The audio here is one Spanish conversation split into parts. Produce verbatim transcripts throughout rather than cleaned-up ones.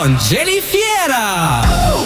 con Jenny Fiera.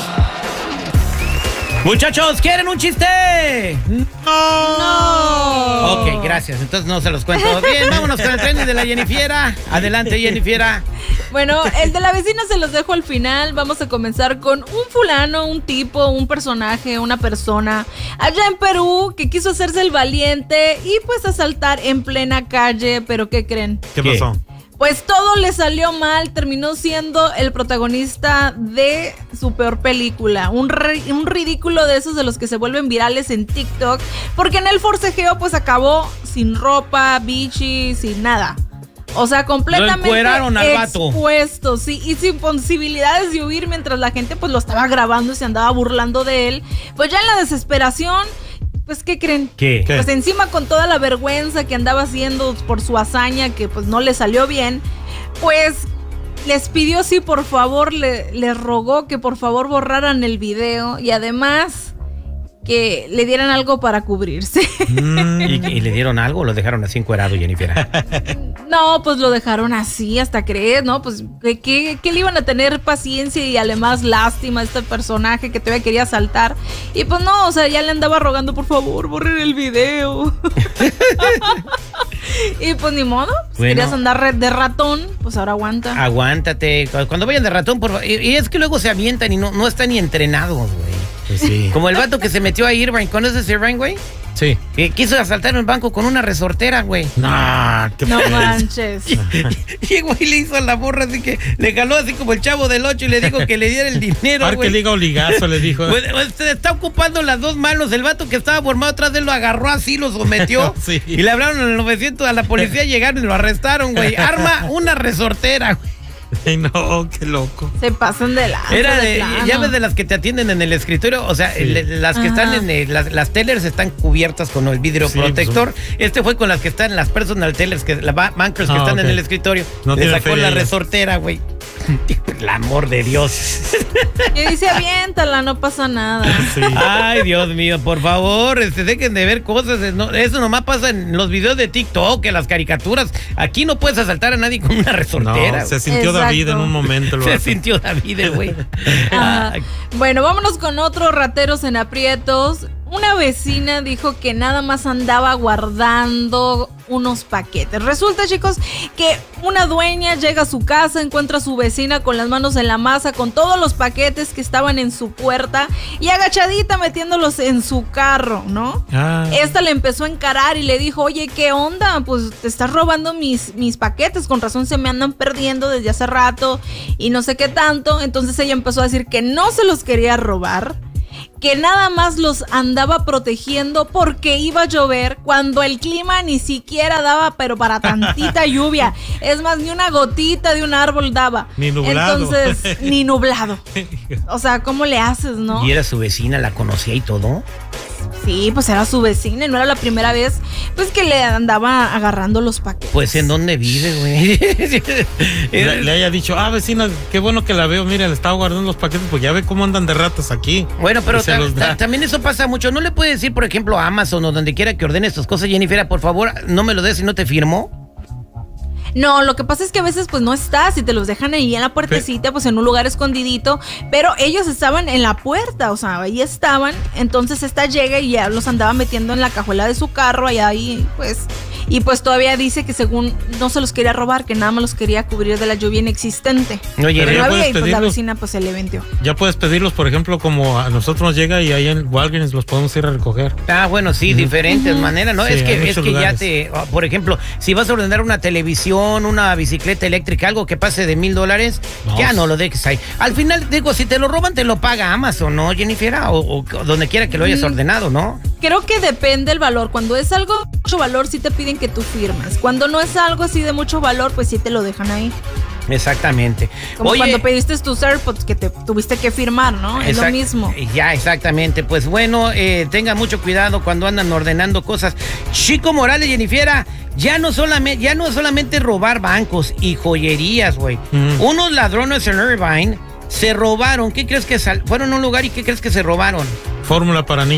Muchachos, ¿quieren un chiste? No. No. Ok, gracias. Entonces no se los cuento. Bien, vámonos con el trending de la Jenny Fiera. Adelante, Jenny Fiera. Bueno, el de la vecina se los dejo al final. Vamos a comenzar con un fulano, un tipo, un personaje, una persona allá en Perú que quiso hacerse el valiente y pues asaltar en plena calle. Pero ¿qué creen? ¿Qué pasó? Pues todo le salió mal, terminó siendo el protagonista de su peor película, un, ri- un ridículo de esos de los que se vuelven virales en TikTok, porque en el forcejeo pues acabó sin ropa, bichi, sin nada. O sea, completamente expuesto, sí, y sin posibilidades de huir mientras la gente pues lo estaba grabando y se andaba burlando de él. Pues ya en la desesperación... Pues, ¿qué creen? ¿Qué? Pues encima con toda la vergüenza que andaba haciendo por su hazaña, que pues no le salió bien, pues les pidió sí, por favor, le, les rogó que por favor borraran el video y además que le dieran algo para cubrirse. Mm. ¿Y, ¿Y le dieron algo o lo dejaron así encuerado, Jennifer? No, pues lo dejaron así, hasta creer, ¿no? Pues que, que, que le iban a tener paciencia y además lástima a este personaje que todavía quería saltar. Y pues no, o sea, ya le andaba rogando, por favor, borren el video. Y pues ni modo, pues bueno, querías andar de ratón, pues ahora aguanta. Aguántate, cuando vayan de ratón, por favor. Y, y es que luego se avientan y no, no están ni entrenados, güey. Pues sí. Como el vato que se metió a Irvine. ¿Conoces a Irvine, güey? Sí. Que quiso asaltar un banco con una resortera, güey. Nah, qué no pues. manches. Y, y güey le hizo a la borra así que le jaló así como el Chavo del Ocho y le dijo que le diera el dinero, Parque güey. Liga Oligazo, le dijo. Pues, pues, se está ocupando las dos manos. El vato que estaba formado atrás de él lo agarró así, lo sometió. Sí. Y le hablaron al novecientos a la policía, llegaron y lo arrestaron, güey. Arma una resortera, güey. Ay, no, qué loco. Se pasan de la. Era de, ya ves de las que te atienden en el escritorio, o sea, sí. el, las que Ajá. están en el, las, las tellers están cubiertas con el vidrio sí, protector. Pues, este fue con las que están las personal tellers, que las bankers que ah, están okay. en el escritorio. No le sacó la resortera, güey. El amor de Dios. Y dice, aviéntala, no pasa nada. Sí. Ay, Dios mío, por favor, este, dejen de ver cosas. No, eso nomás pasa en los videos de TikTok, en las caricaturas. Aquí no puedes asaltar a nadie con una resortera. No, se sintió Exacto. David en un momento. Se sintió David, güey. Ah, bueno, vámonos con otros rateros en aprietos. Una vecina dijo que nada más andaba guardando unos paquetes. Resulta, chicos, que una dueña llega a su casa, encuentra a su vecina con las manos en la masa, con todos los paquetes que estaban en su puerta y agachadita metiéndolos en su carro, ¿no? Ah. Esta le empezó a encarar y le dijo, oye, ¿qué onda? Pues te estás robando mis, mis paquetes, con razón se me andan perdiendo desde hace rato y no sé qué tanto. Entonces ella empezó a decir que no se los quería robar, que nada más los andaba protegiendo porque iba a llover cuando el clima ni siquiera daba, pero para tantita lluvia. Es más, ni una gotita de un árbol daba. Ni nublado. Entonces, ni nublado. O sea, ¿cómo le haces, no? ¿Y era su vecina, la conocía y todo? Sí, pues era su vecina y no era la primera vez pues que le andaba agarrando los paquetes. Pues ¿en dónde vive, güey? le, le haya dicho, ah, vecina, qué bueno que la veo, mira, le estaba guardando los paquetes porque ya ve cómo andan de ratas aquí. Bueno, pero ta ta también eso pasa mucho. ¿No le puede decir, por ejemplo, a Amazon o donde quiera que ordene estas cosas, Jennifer, por favor, no me lo des si no te firmo? No, lo que pasa es que a veces pues no estás y te los dejan ahí en la puertecita, pues en un lugar escondidito, pero ellos estaban en la puerta, o sea, ahí estaban, entonces esta llega y ya los andaba metiendo en la cajuela de su carro, allá ahí pues, y pues todavía dice que según no se los quería robar, que nada más los quería cubrir de la lluvia inexistente. Oye, pero ya no puedes había, y pues pedirlos. la vecina pues se le vendió. Ya puedes pedirlos, por ejemplo, como a nosotros nos llega y ahí en Walgreens los podemos ir a recoger. Ah, bueno, sí, uh-huh. diferentes uh-huh. maneras, ¿no? Sí, es que, es que lugares. ya te, por ejemplo, si vas a ordenar una televisión, una bicicleta eléctrica, algo que pase de mil dólares, no. ya no lo dejes ahí. Al final, digo, si te lo roban, te lo paga Amazon, ¿no, Jennifer? O, o, o donde quiera que lo hayas mm. ordenado, ¿no? Creo que depende el valor. Cuando es algo de mucho valor, sí te piden que tú firmes. Cuando no es algo así de mucho valor, pues sí te lo dejan ahí. Exactamente. Como Oye, cuando pediste tus AirPods que te tuviste que firmar, ¿no? Es lo mismo. Ya, exactamente. Pues bueno, eh, tengan mucho cuidado cuando andan ordenando cosas. Chico Morales, Jennifer, ya no solamente, ya no solamente robar bancos y joyerías, güey. Mm. Unos ladrones en Irvine se robaron. ¿Qué crees que sal fueron a un lugar y qué crees que se robaron? Fórmula para niños.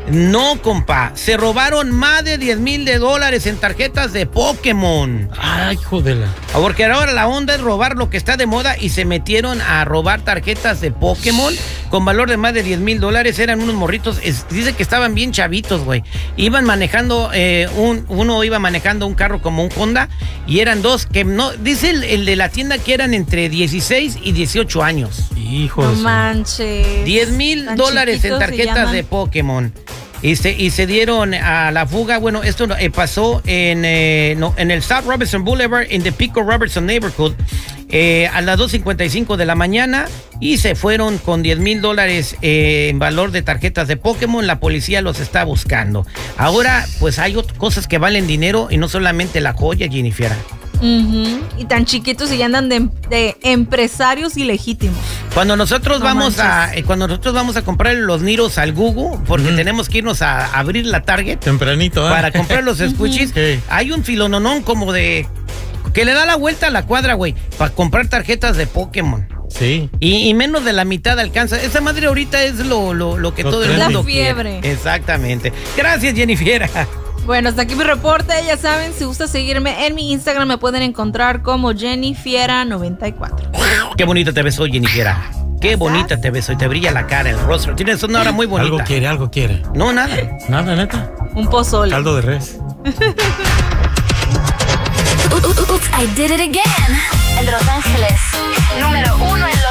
No, compa. Se robaron más de diez mil de dólares en tarjetas de Pokémon. Ay, jodela. Porque ahora la onda es robar lo que está de moda y se metieron a robar tarjetas de Pokémon con valor de más de diez mil dólares. Eran unos morritos. Es, dice que estaban bien chavitos, güey. Iban manejando, eh, un, uno iba manejando un carro como un Honda y eran dos que no. Dice el, el de la tienda que eran entre dieciséis y dieciocho años. Hijo no de su... manches. diez mil dólares en tarjetas de Pokémon. Y se, y se dieron a la fuga. Bueno, esto eh, pasó en, eh, no, en el South Robertson Boulevard, en the Pico Robertson Neighborhood, eh, a las dos cincuenta y cinco de la mañana. Y se fueron con diez mil dólares eh, en valor de tarjetas de Pokémon. La policía los está buscando. Ahora, pues hay otras cosas que valen dinero y no solamente la joya, Jennifer. Uh-huh. Y tan chiquitos y ya andan de, de empresarios ilegítimos. Cuando nosotros no vamos manches. a eh, cuando nosotros vamos a comprar los Niros al Google, porque uh-huh. tenemos que irnos a, a abrir la Target tempranito, ¿eh? Para comprar los squishies. Okay. Hay un filononón como de que le da la vuelta a la cuadra, güey, para comprar tarjetas de Pokémon. Sí. Y, y menos de la mitad alcanza. Esa madre ahorita es lo, lo, lo que lo todo el mundo la fiebre. quiere. Exactamente. Gracias, Jennifer. Bueno, hasta aquí mi reporte. Ya saben, si gusta seguirme en mi Instagram, me pueden encontrar como Jennifiera noventa y cuatro. Qué bonita te ves hoy, Jennifer. Qué bonita te ves hoy. Te brilla la cara, el rostro. Tienes una hora muy bonita. Algo quiere, algo quiere. No, nada. Nada, neta. Un pozole. Caldo de res. Oops, I did it again. En Los Ángeles, número uno en